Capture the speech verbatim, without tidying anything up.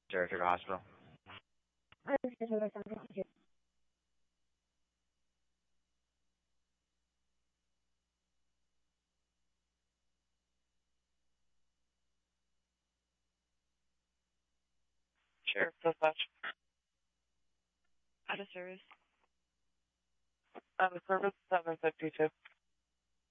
Saratoga Hospital. Sheriff Dispatch. Out of service. Out of service, seven fifty-two.